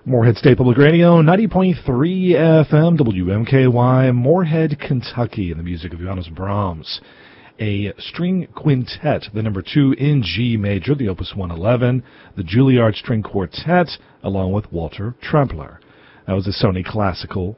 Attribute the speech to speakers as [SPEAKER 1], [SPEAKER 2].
[SPEAKER 1] Moorhead State Public Radio, 90.3 FM, WMKY, Moorhead, Kentucky, and the music of Johannes Brahms. A string quintet, the number 2 in G major, the Opus 111, the Juilliard String Quartet, along with Walter Trempler. That was a Sony Classical